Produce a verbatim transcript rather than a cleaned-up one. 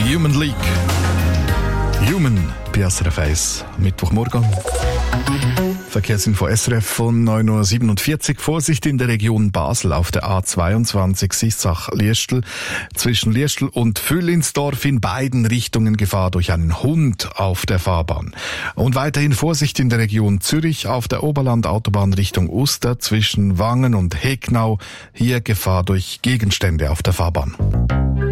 Human League. Human bei S R F eins. Mittwochmorgen. Verkehrsinfo S R F von neun Uhr siebenundvierzig. Vorsicht in der Region Basel auf der A zweiundzwanzig Sissach-Liestl. Zwischen Liestl und Füllinsdorf in beiden Richtungen Gefahr durch einen Hund auf der Fahrbahn. Und weiterhin Vorsicht in der Region Zürich auf der Oberland-Autobahn Richtung Uster zwischen Wangen und Hegnau. Hier Gefahr durch Gegenstände auf der Fahrbahn.